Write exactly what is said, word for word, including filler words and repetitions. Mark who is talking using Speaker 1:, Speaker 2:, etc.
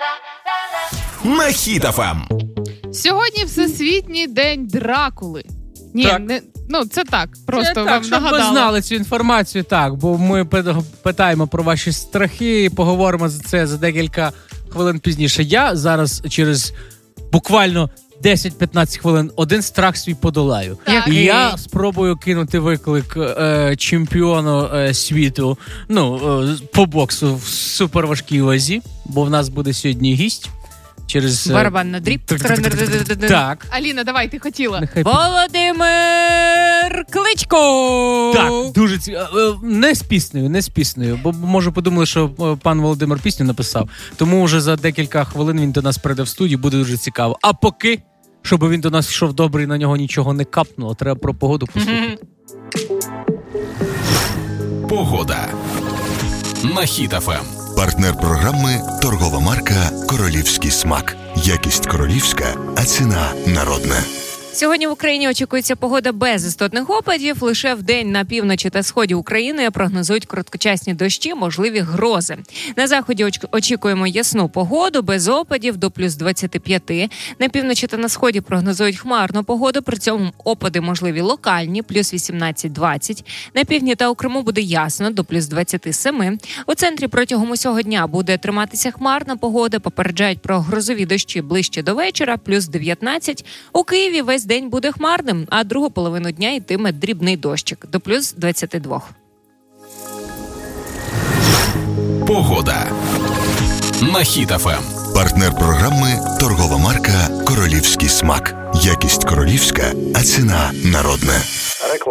Speaker 1: На Хіт еф ем.
Speaker 2: Сьогодні Всесвітній день Дракули. Ні,
Speaker 3: Так.
Speaker 2: не, ну це так, просто
Speaker 3: Це
Speaker 2: вам
Speaker 3: так, щоб
Speaker 2: нагадала.
Speaker 3: ви знали цю інформацію, так, бо ми питаємо про ваші страхи і поговоримо за це за декілька хвилин пізніше. Я зараз через буквально десять-п'ятнадцять хвилин один страх свій подолаю.
Speaker 2: Так.
Speaker 3: І я спробую кинути виклик е, чемпіону е, світу, ну, е, по боксу в суперважкій вазі, бо в нас буде сьогодні гість. Через...
Speaker 2: Барабан на дріб.
Speaker 3: Так.
Speaker 2: Аліна, давай, ти хотіла.
Speaker 3: Нехай...
Speaker 4: Володимир Кличко!
Speaker 3: Так, дуже цікаво. Не з піснею, не з піснею, бо може подумали, що пан Володимир пісню написав. Тому вже за декілька хвилин він до нас прийде в студію, буде дуже цікаво. А поки, щоб він до нас йшов добрий, на нього нічого не капнуло, треба про погоду послухати.
Speaker 1: Погода на Хіт еф ем.
Speaker 5: Партнер програми – торгова марка «Королівський смак». Якість королівська, а ціна народна.
Speaker 4: Сьогодні в Україні очікується погода без істотних опадів. Лише вдень на півночі та сході України прогнозують короткочасні дощі, можливі грози. На заході очікуємо ясну погоду, без опадів до плюс двадцять п'ять. На півночі та на сході прогнозують хмарну погоду, при цьому опади можливі локальні, плюс вісімнадцять-двадцять. На півдні та у Криму буде ясно, до плюс двадцять сім. У центрі протягом усього дня буде триматися хмарна погода, попереджають про грозові дощі ближче до вечора, плюс дев'ятнадцять. У Києві весь день буде хмарним, а другу половину дня йтиме дрібний дощик до плюс двадцять два.
Speaker 1: Погода на Хіт еф ем.
Speaker 5: Партнер програми – торгова марка «Королівський смак». Якість королівська, а ціна народна.